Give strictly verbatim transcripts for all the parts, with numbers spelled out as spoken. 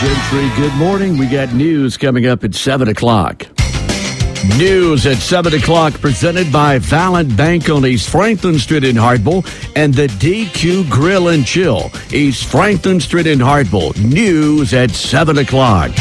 Gentry. Good morning. We got news coming up at seven o'clock. News at seven o'clock presented by Valiant Bank on East Franklin Street in Hartwell and the D Q Grill and Chill, East Franklin Street in Hartwell. News at seven o'clock.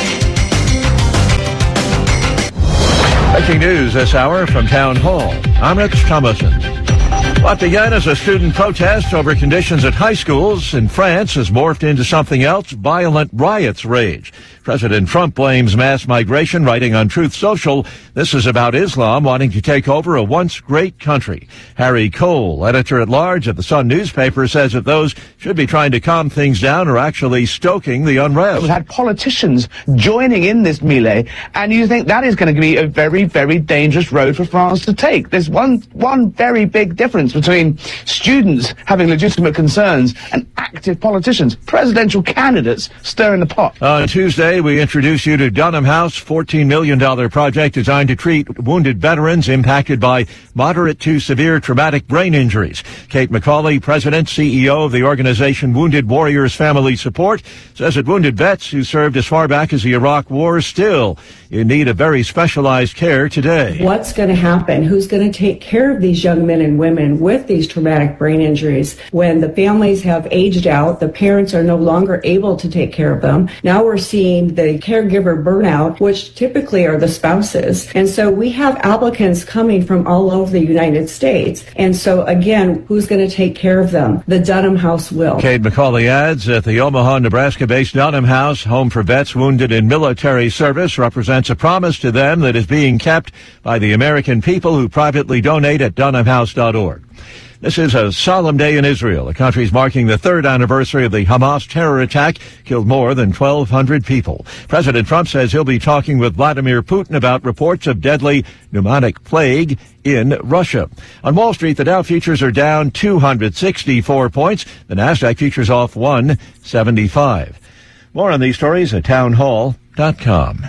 Breaking news this hour from Town Hall. I'm Rich Thomason. What began as a student protest over conditions at high schools in France has morphed into something else. Violent riots rage. President Trump blames mass migration, writing on Truth Social. This is about Islam wanting to take over a once great country. Harry Cole, editor-at-large of the Sun newspaper, says that those should be trying to calm things down are actually stoking the unrest. We've had politicians joining in this melee, and you think that is going to be a very, very dangerous road for France to take. There's one, one very big difference between students having legitimate concerns and active politicians, presidential candidates stirring the pot. On Tuesday, we introduce you to Dunham House, fourteen million dollars project designed to treat wounded veterans impacted by moderate to severe traumatic brain injuries. Kate McCauley, president, C E O of the organization Wounded Warriors Family Support, says that wounded vets who served as far back as the Iraq War still in need of very specialized care today. What's going to happen? Who's going to take care of these young men and women with these traumatic brain injuries? When the families have aged out, the parents are no longer able to take care of them. Now we're seeing the caregiver burnout, which typically are the spouses. And so we have applicants coming from all over the United States. And so again, who's going to take care of them? The Dunham House will. Kate McCauley adds that the Omaha, Nebraska-based Dunham House, home for vets wounded in military service, represents a promise to them that is being kept by the American people who privately donate at dunham house dot org. This is a solemn day in Israel. The country's marking the third anniversary of the Hamas terror attack, killed more than twelve hundred people. President Trump says he'll be talking with Vladimir Putin about reports of deadly pneumonic plague in Russia. On Wall Street, the Dow futures are down two hundred sixty-four points. The Nasdaq futures off one seventy-five. More on these stories at town hall dot com.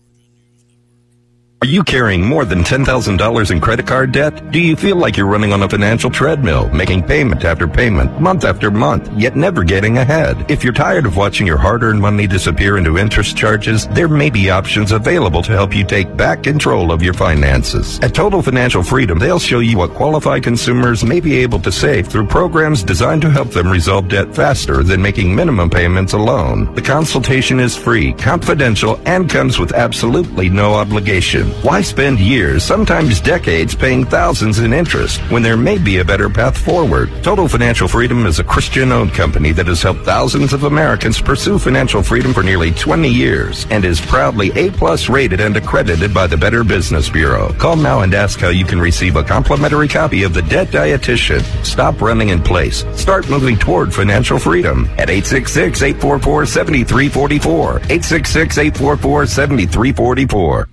Are you carrying more than ten thousand dollars in credit card debt? Do you feel like you're running on a financial treadmill, making payment after payment, month after month, yet never getting ahead? If you're tired of watching your hard-earned money disappear into interest charges, there may be options available to help you take back control of your finances. At Total Financial Freedom, they'll show you what qualified consumers may be able to save through programs designed to help them resolve debt faster than making minimum payments alone. The consultation is free, confidential, and comes with absolutely no obligation. Why spend years, sometimes decades, paying thousands in interest when there may be a better path forward? Total Financial Freedom is a Christian-owned company that has helped thousands of Americans pursue financial freedom for nearly twenty years and is proudly A-plus rated and accredited by the Better Business Bureau. Call now and ask how you can receive a complimentary copy of The Debt Dietitian. Stop running in place. Start moving toward financial freedom at eight six six, eight four four, seven three four four, eight six six, eight four four, seven three four four.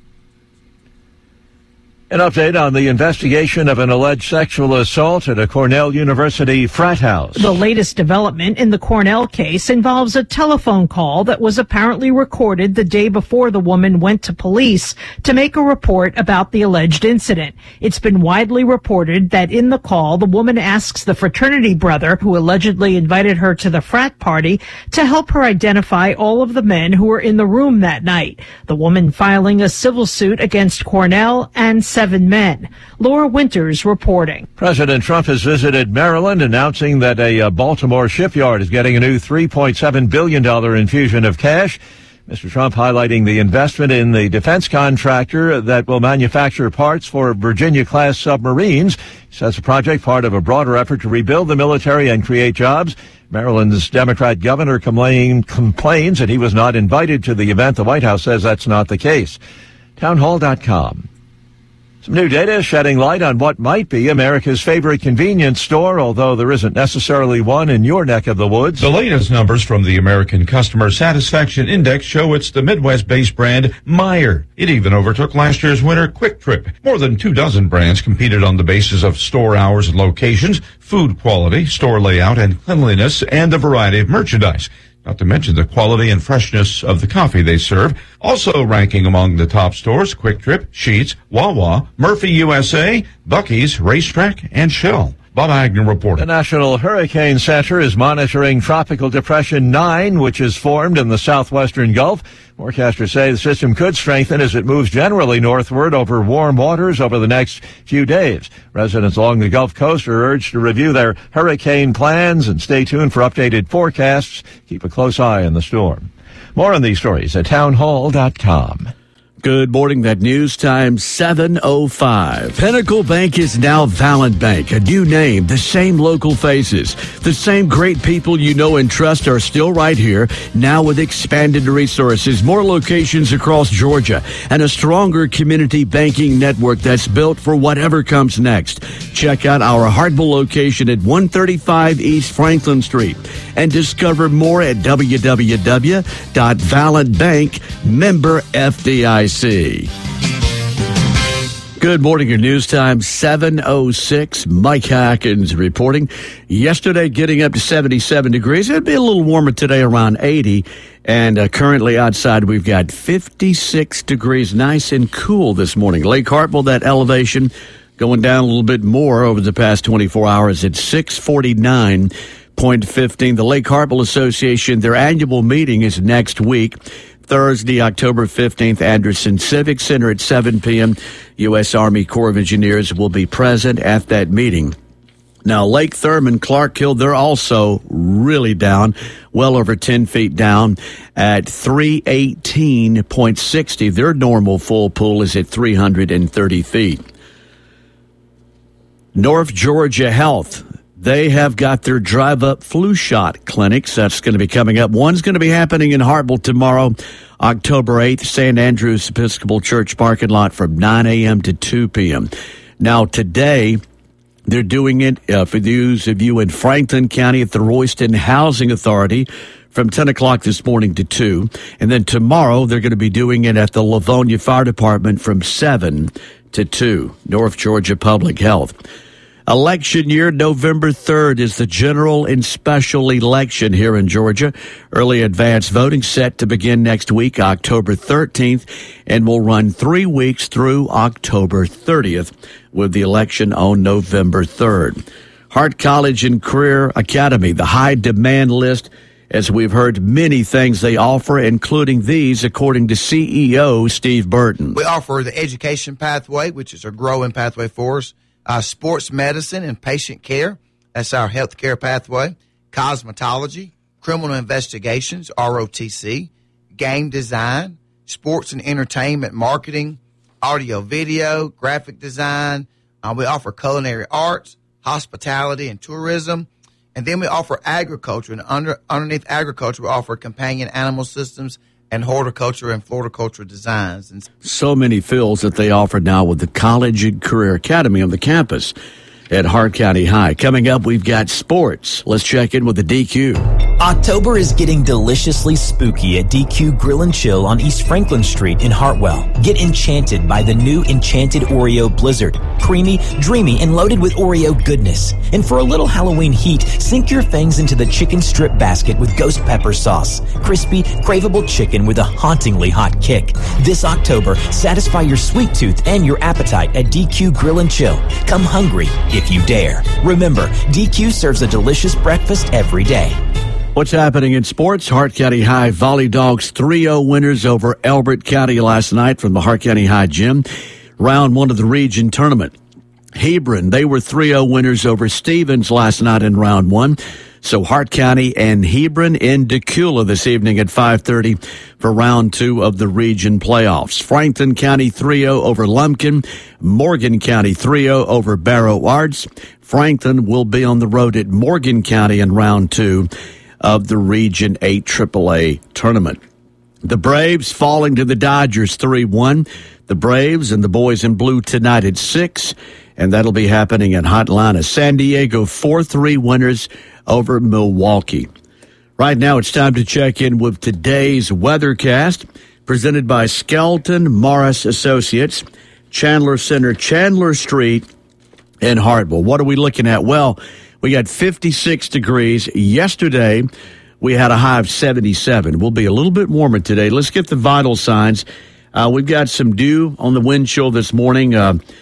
An update on the investigation of an alleged sexual assault at a Cornell University frat house. The latest development in the Cornell case involves a telephone call that was apparently recorded the day before the woman went to police to make a report about the alleged incident. It's been widely reported that in the call, the woman asks the fraternity brother who allegedly invited her to the frat party to help her identify all of the men who were in the room that night. The woman filing a civil suit against Cornell and seven men. Laura Winters reporting. President Trump has visited Maryland, announcing that a uh, Baltimore shipyard is getting a new three point seven billion dollars infusion of cash. Mister Trump highlighting the investment in the defense contractor that will manufacture parts for Virginia-class submarines. He says the project part of a broader effort to rebuild the military and create jobs. Maryland's Democrat governor complain, complains that he was not invited to the event. The White House says that's not the case. town hall dot com. Some new data shedding light on what might be America's favorite convenience store, although there isn't necessarily one in your neck of the woods. The latest numbers from the American Customer Satisfaction Index show it's the Midwest-based brand Meijer. It even overtook last year's winner Quick Trip. More than two dozen brands competed on the basis of store hours and locations, food quality, store layout and cleanliness, and the variety of merchandise. Not to mention the quality and freshness of the coffee they serve. Also ranking among the top stores, Quick Trip, Sheetz, Wawa, Murphy U S A, Buc-ee's, Racetrack, and Shell. Bob Agnew reporting. The National Hurricane Center is monitoring Tropical Depression nine, which has formed in the southwestern Gulf. Forecasters say the system could strengthen as it moves generally northward over warm waters over the next few days. Residents along the Gulf Coast are urged to review their hurricane plans and stay tuned for updated forecasts. Keep a close eye on the storm. More on these stories at townhall dot com. Good morning. That news time seven oh five. Pinnacle Bank is now Vallent Bank, a new name, the same local faces. The same great people you know and trust are still right here, now with expanded resources, more locations across Georgia, and a stronger community banking network that's built for whatever comes next. Check out our Hartwell location at one thirty-five East Franklin Street and discover more at w w w dot vallent bank member F D I C. Good morning, your news time, seven oh six. Mike Hackins reporting. Yesterday, getting up to seventy-seven degrees. It'll be a little warmer today, around eighty. And uh, currently outside, we've got fifty-six degrees, nice and cool this morning. Lake Hartwell, that elevation going down a little bit more over the past twenty-four hours at six forty-nine point one five. The Lake Hartwell Association, their annual meeting is next week. Thursday, October fifteenth, Anderson Civic Center at seven p.m. U S. Army Corps of Engineers will be present at that meeting. Now, Lake Thurman, Clark Hill, they're also really down, well over ten feet down at three eighteen point six zero. Their normal full pool is at three hundred thirty feet. North Georgia Health, they have got their drive-up flu shot clinics. That's going to be coming up. One's going to be happening in Hartwell tomorrow, October eighth, Saint Andrew's Episcopal Church parking lot from nine a.m. to two p.m. Now, today, they're doing it uh, for those of you in Franklin County at the Royston Housing Authority from ten o'clock this morning to two. And then tomorrow, they're going to be doing it at the Livonia Fire Department from seven to two. North Georgia Public Health. Election year, November third, is the general and special election here in Georgia. Early advance voting set to begin next week, October thirteenth, and will run three weeks through October thirtieth, with the election on November third. Hart College and Career Academy, the high demand list, as we've heard many things they offer, including these, according to C E O Steve Burton. We offer the education pathway, which is a growing pathway for us. Uh, sports medicine and patient care, that's our healthcare pathway. Cosmetology, criminal investigations, R O T C, game design, sports and entertainment marketing, audio video, graphic design. Uh, we offer culinary arts, hospitality, and tourism. And then we offer agriculture. And under, underneath agriculture, we offer companion animal systems and horticulture and floriculture designs. And so many fields that they offer now with the College and Career Academy on the campus at Hart County High. Coming up, we've got sports. Let's check in with the D Q. October is getting deliciously spooky at D Q Grill and Chill on East Franklin Street in Hartwell. Get enchanted by the new Enchanted Oreo Blizzard. Creamy, dreamy, and loaded with Oreo goodness. And for a little Halloween heat, sink your fangs into the chicken strip basket with ghost pepper sauce. Crispy, craveable chicken with a hauntingly hot kick. This October, satisfy your sweet tooth and your appetite at D Q Grill and Chill. Come hungry if you dare. Remember, D Q serves a delicious breakfast every day. What's happening in sports? Hart County High Volley Dogs three oh winners over Elbert County last night from the Hart County High Gym. Round one of the region tournament. Hebron, they were three oh winners over Stevens last night in round one. So Hart County and Hebron in Decula this evening at five thirty for round two of the region playoffs. Franklin County three oh over Lumpkin. Morgan County three oh over Barrow Arts. Franklin will be on the road at Morgan County in round two of the Region eight triple A tournament. The Braves falling to the Dodgers three one. The Braves and the boys in blue tonight at six, and that'll be happening in Hotlanta. San Diego four three winners over Milwaukee. Right now it's time to check in with today's weathercast, presented by Skelton Morris Associates, Chandler Center, Chandler Street in Hartwell. What are we looking at? Well, we got fifty-six degrees. Yesterday, we had a high of seventy-seven. We'll be a little bit warmer today. Let's get the vital signs. Uh, we've got some dew on the wind chill this morning. Uh,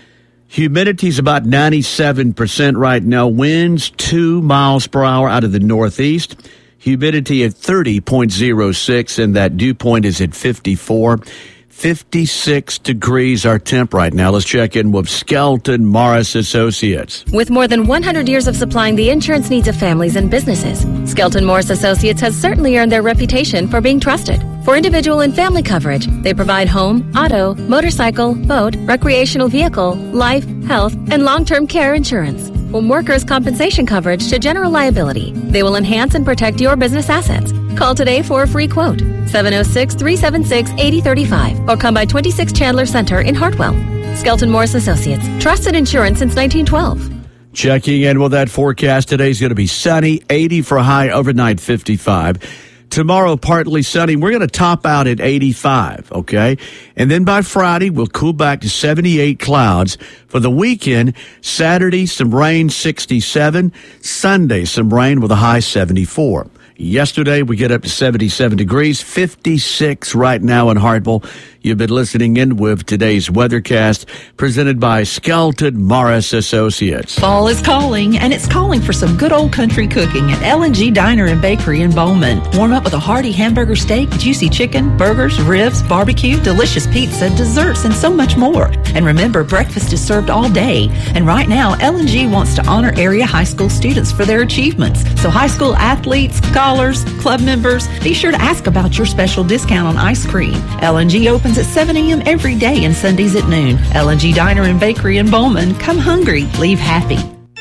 Humidity is about ninety-seven percent right now. Winds two miles per hour out of the northeast. Humidity at thirty point oh six, and that dew point is at fifty-four. fifty-six degrees our temp right now. Let's check in with Skelton Morris Associates. With more than one hundred years of supplying the insurance needs of families and businesses, Skelton Morris Associates has certainly earned their reputation for being trusted. For individual and family coverage, they provide home, auto, motorcycle, boat, recreational vehicle, life, health, and long-term care insurance. From workers' compensation coverage to general liability, they will enhance and protect your business assets. Call today for a free quote, seven oh six, three seven six, eight oh three five, or come by twenty-six Chandler Center in Hartwell. Skelton Morris Associates, trusted insurance since nineteen twelve. Checking in with that forecast, today's going to be sunny, eighty for a high, overnight fifty-five. Tomorrow, partly sunny. We're going to top out at eighty-five, okay? And then by Friday, we'll cool back to seventy-eight clouds. For the weekend, Saturday, some rain, sixty-seven. Sunday, some rain with a high seventy-four. Yesterday, we get up to seventy-seven degrees, fifty-six right now in Hartwell. You've been listening in with today's weathercast presented by Skelton Morris Associates. Fall is calling, and it's calling for some good old country cooking at L and G Diner and Bakery in Bowman. Warm up with a hearty hamburger steak, juicy chicken, burgers, ribs, barbecue, delicious pizza, desserts, and so much more. And remember, breakfast is served all day. And right now, L and G wants to honor area high school students for their achievements. So high school athletes, scholars, club members, be sure to ask about your special discount on ice cream. L and G opens at seven a.m. every day and Sundays at noon. L and G Diner and Bakery in Bowman. Come hungry, leave happy.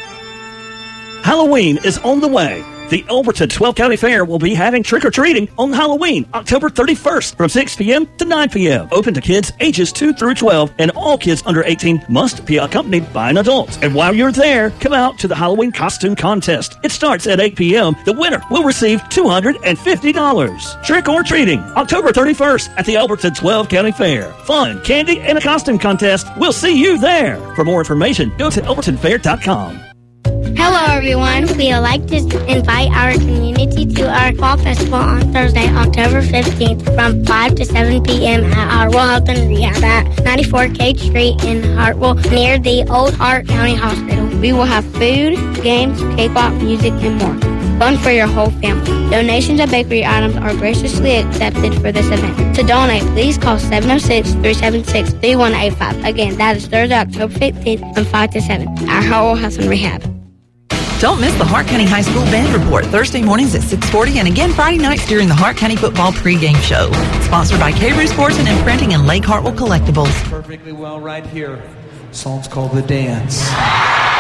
Halloween is on the way. The Elberton twelve County Fair will be having trick-or-treating on Halloween, October thirty-first, from six p.m. to nine p.m. Open to kids ages two through twelve, and all kids under eighteen must be accompanied by an adult. And while you're there, come out to the Halloween costume contest. It starts at eight p.m. The winner will receive two hundred fifty dollars. Trick-or-treating, October thirty-first at the Elberton twelve County Fair. Fun, candy, and a costume contest. We'll see you there. For more information, go to elberton fair dot com. Hello, everyone. We would like to invite our community to our fall festival on Thursday, October fifteenth from five to seven p.m. at Hartwell Health and Rehab at ninety-four Cage Street in Hartwell near the Old Hart County Hospital. We will have food, games, cakewalk, music, and more. Fun for your whole family. Donations of bakery items are graciously accepted for this event. To donate, please call seven oh six, three seven six, three one eight five. Again, that is Thursday, October fifteenth from five to seven at Hartwell Health and Rehab. Don't miss the Hart County High School Band Report Thursday mornings at six forty and again Friday nights during the Hart County Football pregame show. Sponsored by K-Roo Sports and Imprinting and Lake Hartwell Collectibles. Perfectly well right here. Song's called The Dance.